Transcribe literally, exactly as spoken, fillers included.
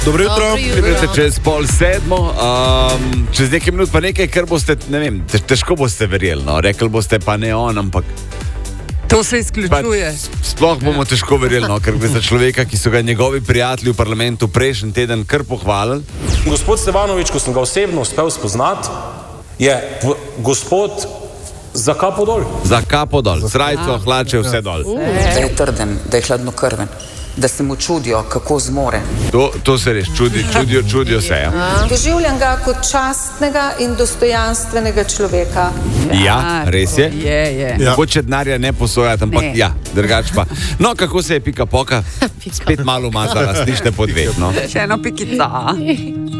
Dobro jutro. Pridete čez pol sedmo, um, čez nekaj minut pa nekaj, kar boste, ne vem, težko boste verjeli, no. Rekli boste pa ne on, ampak to se izključuje. Sploh bomo težko verjeli, no, ker gre za človeka, ki so ga njegovi prijatelji v parlamentu prejšnji teden kar pohvalili. Gospod Stevanovič, ko sem ga osebno uspel spoznati, je v, gospod za kapo dol. Za kapo dol, srajco, hlače, vse dol. Da je trden, da je hladnokrven, da se mu čudijo, kako zmore. To, to se res čudi, čudijo, čudijo se. Ja. Doživljam ga kot častnega in dostojanstvenega človeka. Ja, res je. Je, je. Ja. Mogoče denarja ne posojati, ampak Ne. ja, drugač pa. No, kako se je Pika Poka spet malo umazala, slište po dveh, no. Še eno pikica.